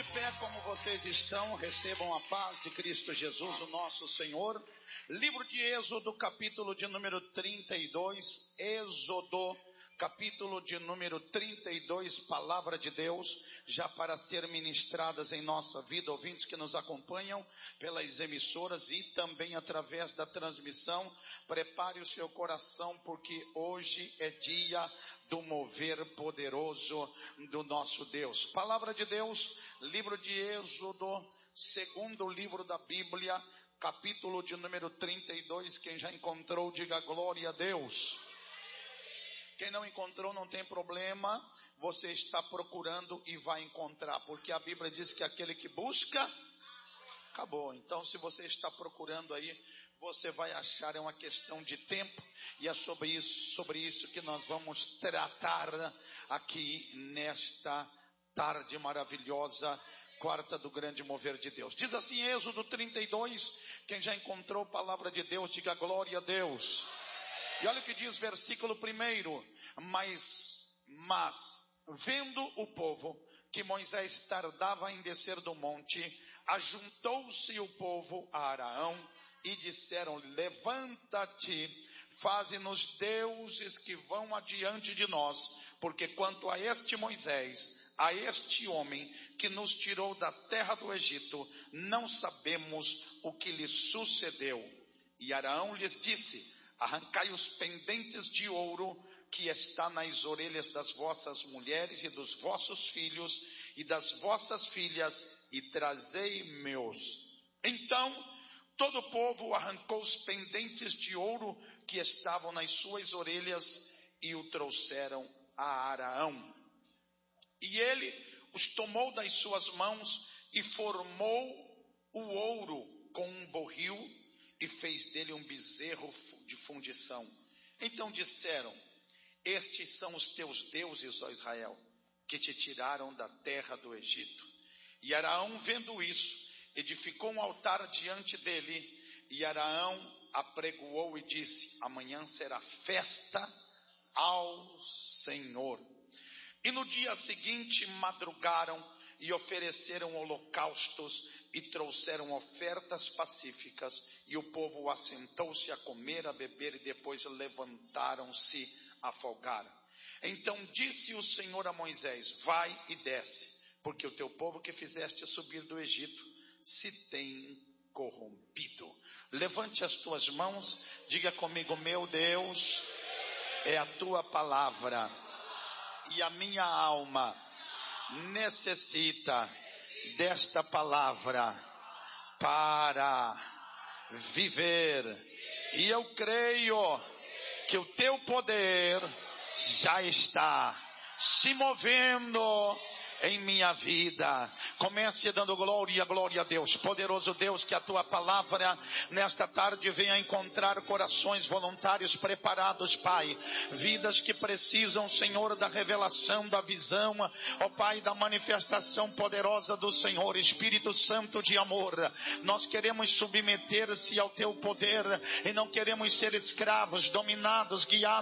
pé como vocês estão, recebam a paz de Cristo Jesus, o nosso Senhor. Livro de Êxodo, capítulo de número 32, Êxodo, capítulo de número 32, palavra de Deus, já para ser ministradas em nossa vida, ouvintes que nos acompanham pelas emissoras e também através da transmissão. Prepare o seu coração, porque hoje é dia do mover poderoso do nosso Deus. Palavra de Deus, livro de Êxodo, segundo livro da Bíblia, capítulo de número 32, quem já encontrou, diga glória a Deus. Quem não encontrou, não tem problema, você está procurando e vai encontrar, porque a Bíblia diz que aquele que busca, acabou. Então, se você está procurando aí, você vai achar, é uma questão de tempo, e é sobre isso que nós vamos tratar aqui nesta tarde maravilhosa, quarta do grande mover de Deus. Diz assim, Êxodo 32, quem já encontrou a palavra de Deus, diga glória a Deus. E olha o que diz versículo 1, mas vendo o povo que Moisés tardava em descer do monte, ajuntou-se o povo a Araão e disseram, levanta-te, faze-nos deuses que vão adiante de nós, porque quanto a este Moisés, a este homem que nos tirou da terra do Egito, não sabemos o que lhe sucedeu. E Araão lhes disse, arrancai os pendentes de ouro que está nas orelhas das vossas mulheres e dos vossos filhos e das vossas filhas e trazei-meus. Então todo o povo arrancou os pendentes de ouro que estavam nas suas orelhas e o trouxeram a Araão. E ele os tomou das suas mãos e formou o ouro com um borril e fez dele um bezerro de fundição. Então disseram, estes são os teus deuses, ó Israel, que te tiraram da terra do Egito. E Araão, vendo isso, edificou um altar diante dele, e Araão apregoou e disse, amanhã será festa ao Senhor. E no dia seguinte madrugaram e ofereceram holocaustos e trouxeram ofertas pacíficas, e o povo assentou-se a comer, a beber, e depois levantaram-se a folgar. Então disse o Senhor a Moisés, vai e desce, porque o teu povo que fizeste subir do Egito se tem corrompido. Levante as tuas mãos, diga comigo, meu Deus, é a tua palavra, e a minha alma necessita desta palavra para viver, e eu creio que o teu poder já está se movendo em minha vida. Comece dando glória a Deus. Poderoso Deus, que a tua palavra nesta tarde venha encontrar corações voluntários preparados, Pai. Vidas que precisam, Senhor, da revelação, da visão, ó Pai, da manifestação poderosa do Senhor. Espírito Santo de amor, nós queremos submeter-se ao teu poder e não queremos ser escravos, dominados, guiados